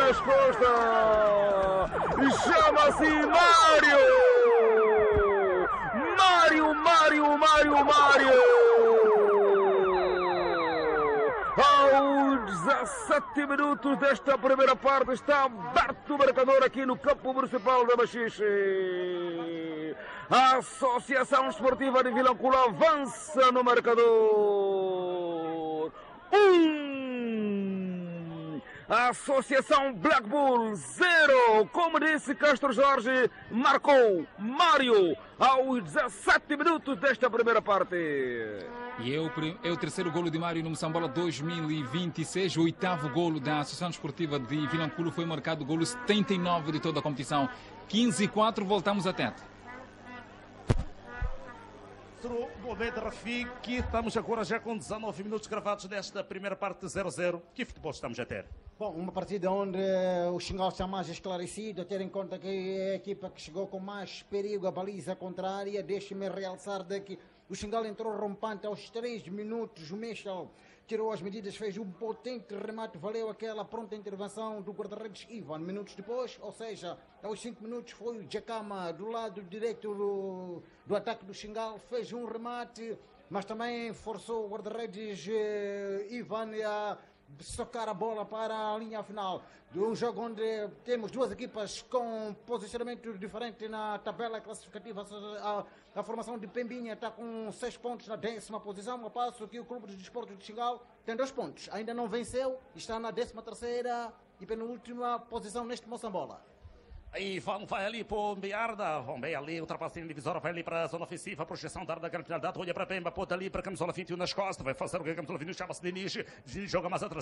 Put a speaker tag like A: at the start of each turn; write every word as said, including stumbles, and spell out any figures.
A: nas costas. Chama-se Mário. Mário, Mário, Mário, Mário. Aos dezassete minutos desta primeira parte está aberto o marcador aqui no campo municipal da Machixe. A Associação Esportiva de Vilanculo avança no marcador. Um. A Associação Black Bull zero. Como disse Castro Jorge, marcou Mário aos dezassete minutos desta primeira parte.
B: E é o, é o terceiro golo de Mário no Moçambola dois mil e vinte e seis. O oitavo golo da Associação Esportiva de Vilanculo foi marcado o golo setenta e nove de toda a competição. quinze a quatro, voltamos atento.
C: Mohamed Rafik, estamos agora já com dezanove minutos gravados desta primeira parte zero a zero. Que futebol estamos a ter?
D: Bom, uma partida onde uh, o Xingal está mais esclarecido, a ter em conta que é a equipa que chegou com mais perigo à baliza contrária. Deixe-me realçar de que o Xingal entrou rompante aos três minutos. O Michel tirou as medidas, fez um potente remate, valeu aquela pronta intervenção do guarda-redes Ivan. Minutos depois, ou seja, aos cinco minutos, foi o Jacama do lado direito do, do ataque do Xingal, fez um remate, mas também forçou o guarda-redes eh, Ivan a socar a bola para a linha final de um jogo onde temos duas equipas com posicionamento diferente na tabela classificativa. A, a formação de Pembinha está com seis pontos na décima posição, ao passo que o Clube de Desportos de Xingal tem dois pontos, ainda não venceu, está na décima terceira e penúltima posição neste Moçambola.
C: Aí Ivan vai ali para o Biarda, Rombei ali, ultrapassa a divisória, vai ali para a zona ofensiva, projeção da área da grande penalidade, olha para Pemba, pôde ali para a camisola vinte e um nas costas, vai fazer o que a camisola vinte e um chama-se Diniz, joga mais atrás.